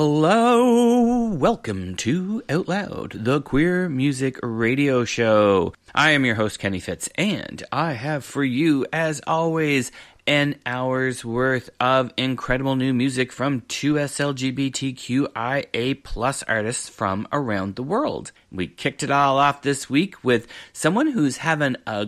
Hello, welcome to Out Loud, the queer music radio show. I am your host, Kenny Fitz, and I have for you, as always, an hour's worth of incredible new music from two LGBTQIA plus artists from around the world. We kicked it all off this week with someone who's having a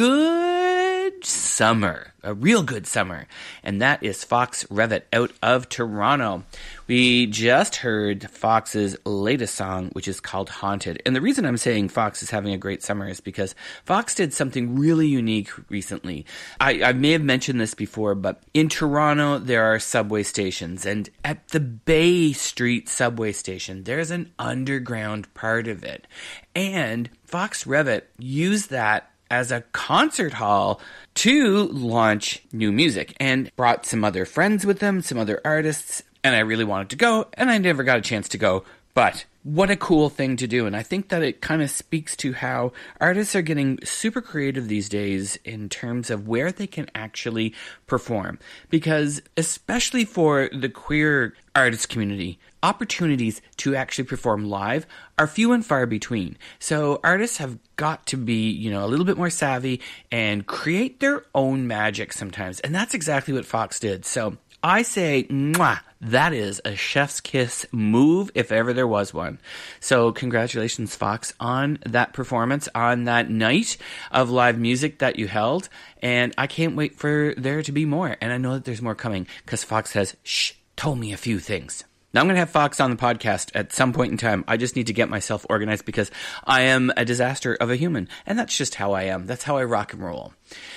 good summer, a real good summer, and that is Fox Revett out of Toronto. We just heard Fox's latest song, which is called Haunted. And the reason I'm saying Fox is having a great summer is because Fox did something really unique recently. I may have mentioned this before, but in Toronto, there are subway stations. And at the Bay Street subway station, there's an underground part of it. And Fox Revett used that as a concert hall to launch new music and brought some other friends with them, some other artists, and I really wanted to go, and I never got a chance to go, but what a cool thing to do. And I think that it kind of speaks to how artists are getting super creative these days in terms of where they can actually perform. Because especially for the queer artist community, opportunities to actually perform live are few and far between. So artists have got to be, a little bit more savvy and create their own magic sometimes. And that's exactly what Fox did. So I say, mwah, that is a chef's kiss move if ever there was one. So congratulations, Fox, on that performance, on that night of live music that you held. And I can't wait for there to be more. And I know that there's more coming because Fox has, told me a few things. Now, I'm going to have Fox on the podcast at some point in time. I just need to get myself organized because I am a disaster of a human. And that's just how I am. That's how I rock and roll.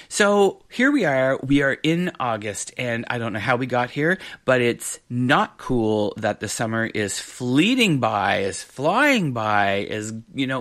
So here we are. We are in August, and I don't know how we got here, but it's not cool that the summer is fleeting by, is flying by, is,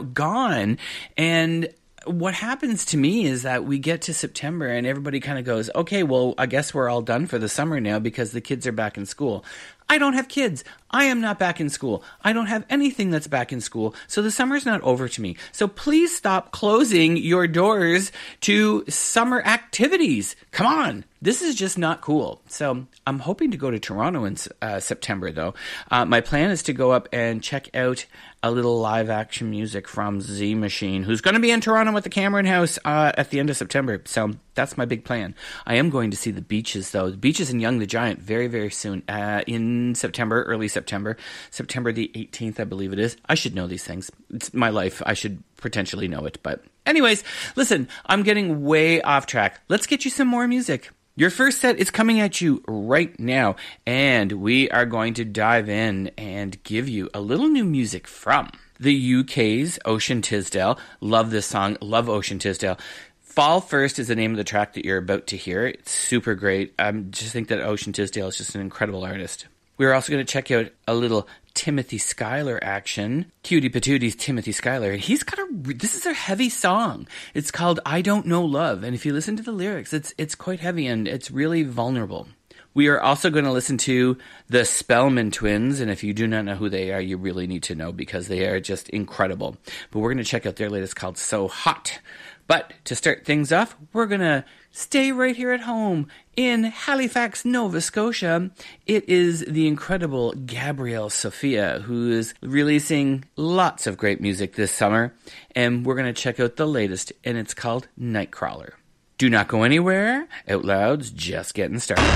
gone. And what happens to me is that we get to September and everybody kind of goes, okay, well, I guess we're all done for the summer now because the kids are back in school. I don't have kids. I am not back in school. I don't have anything that's back in school. So the summer's not over to me. So please stop closing your doors to summer activities. Come on. This is just not cool. So I'm hoping to go to Toronto in September, though. My plan is to go up and check out a little live action music from Z Machine, who's going to be in Toronto with the Cameron House at the end of September. So that's my big plan. I am going to see the Beaches, though. The Beaches and Young the Giant very, very soon in September, early September. September the 18th, I believe it is. I should know these things. It's my life. I should potentially know it. But anyways, listen, I'm getting way off track. Let's get you some more music. Your first set is coming at you right now, and we are going to dive in and give you a little new music from the UK's Ocean Tisdale. Love this song. Love Ocean Tisdale. Fall First is the name of the track that you're about to hear. It's super great. I just think that Ocean Tisdale is just an incredible artist. We're also going to check out a little Timothy Schuyler action. Cutie Patooties Timothy Schuyler. He's got this is a heavy song. It's called I Don't Know Love. And if you listen to the lyrics, it's quite heavy and it's really vulnerable. We are also going to listen to the Spellman Twins. And if you do not know who they are, you really need to know because they are just incredible. But we're going to check out their latest called So Hot. But to start things off, we're going to stay right here at home in Halifax, Nova Scotia. It is the incredible Gabrielle Sophia, who is releasing lots of great music this summer. And we're going to check out the latest, and it's called Nightcrawler. Do not go anywhere. Out Loud's just getting started.